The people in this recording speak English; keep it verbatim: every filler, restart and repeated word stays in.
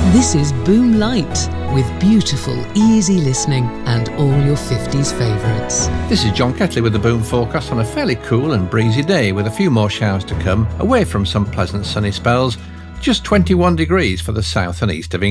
This is Boom Light, with beautiful, easy listening and all your fifties favourites. This is John Ketley with the Boom forecast on a fairly cool and breezy day with a few more showers to come, away from some pleasant sunny spells. Just twenty-one degrees for the south and east of England.